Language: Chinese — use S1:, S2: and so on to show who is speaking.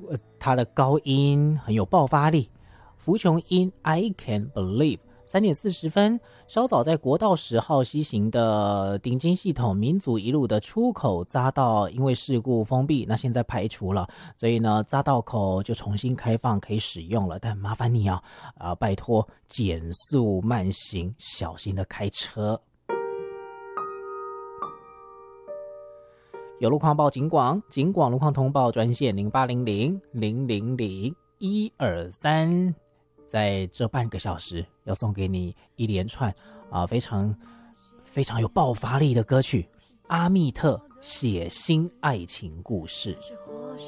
S1: 它的高音很有爆发力。福琼因 I Can Believe 3点40分，稍早在国道10号西行的顶金系统民族一路的出口匝道因为事故封闭，那现在排除了，所以呢匝道口就重新开放可以使用了，但麻烦你拜托减速慢行，小心的开车。有路况报警广路况通报专线0800-000-123，在这半个小时要送给你一连串非常非常有爆发力的歌曲，阿密特血腥爱情故事。